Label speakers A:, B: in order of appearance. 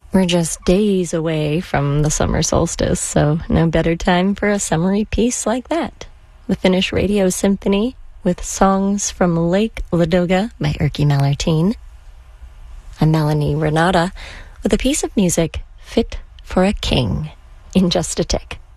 A: We're just days away from the summer solstice, so no better time for a summery piece like that. The Finnish Radio Symphony with Songs from Lake Ladoga by Erkki Mallertin. I'm Melanie Renata with a piece of music fit for a king in just a tick.